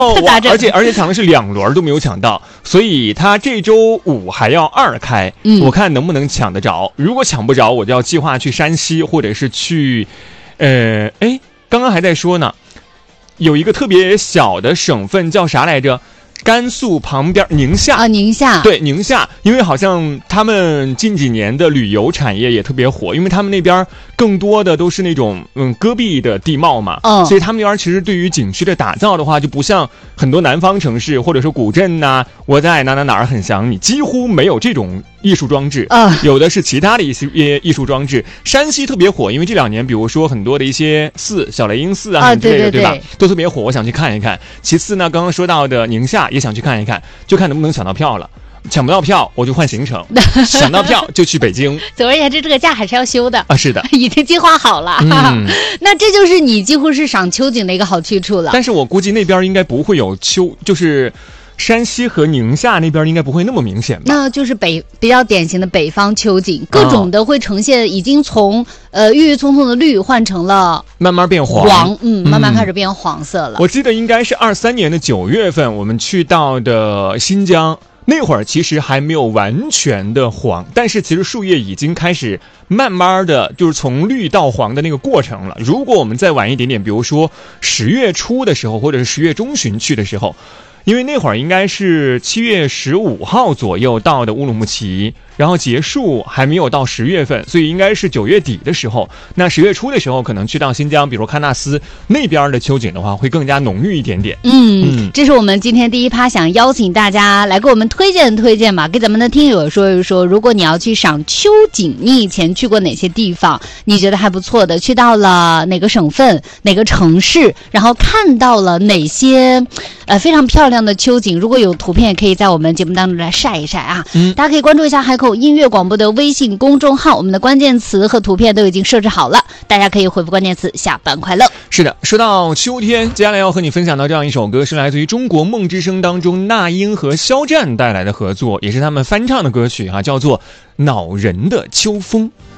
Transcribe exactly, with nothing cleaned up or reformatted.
哦，而且而且抢的是两轮都没有抢到，所以他这周五还要二开，嗯，我看能不能抢得着。如果抢不着，我就要计划去山西，或者是去，呃，哎，刚刚还在说呢，有一个特别小的省份叫啥来着？甘肃旁边宁夏啊，宁夏对宁夏，因为好像他们近几年的旅游产业也特别火，因为他们那边更多的都是那种嗯戈壁的地貌嘛，嗯，所以他们那边其实对于景区的打造的话，就不像很多南方城市或者说古镇呐、啊，我在哪哪哪儿很想你，几乎没有这种艺术装置，嗯，有的是其他的一些艺术装置。山西特别火，因为这两年比如说很多的一些寺，小雷音寺啊什么之类的， 啊、对, 对, 对, 对吧？都特别火，我想去看一看。其次呢，刚刚说到的宁夏。也想去看一看，就看能不能抢到票了。抢不到票，我就换行程；抢到票就去北京。 总而言之，这个假还是要休的啊！是的， 已经计划好了。嗯、那这就是你几乎是赏秋景的一个好去处了。 但是我估计那边应该不会有秋，就是山西和宁夏那边应该不会那么明显吧？ 那就是北比较典型的北方秋景，各种的会呈现，已经从呃郁郁葱葱的绿换成了慢慢变黄， 黄，嗯，慢慢开始变黄色了。 我记得应该是二三年的九月份，我们去到的新疆。那会儿其实还没有完全的黄，但是其实树叶已经开始慢慢的就是从绿到黄的那个过程了。如果我们再晚一点点，比如说十月初的时候，或者是十月中旬去的时候，因为那会儿应该是七月十五号左右到的乌鲁木齐，然后结束还没有到十月份，所以应该是九月底的时候。那十月初的时候，可能去到新疆，比如喀纳斯那边的秋景的话，会更加浓郁一点点。 嗯，嗯这是我们今天第一趴想邀请大家来给我们推荐推荐嘛，给咱们的听友说一说，如果你要去赏秋景，你以前去过哪些地方？你觉得还不错的？去到了哪个省份、哪个城市？然后看到了哪些呃非常漂亮的秋景？如果有图片，也可以在我们节目当中来晒一晒啊。嗯，大家可以关注一下海口音乐广播的微信公众号，我们的关键词和图片都已经设置好了，大家可以回复关键词下班快乐。 是的，说到秋天，接下来要和你分享到这样一首歌，是来自于中国梦之声当中那英和肖战带来的合作，也是他们翻唱的歌曲啊，叫做《恼人的秋风》。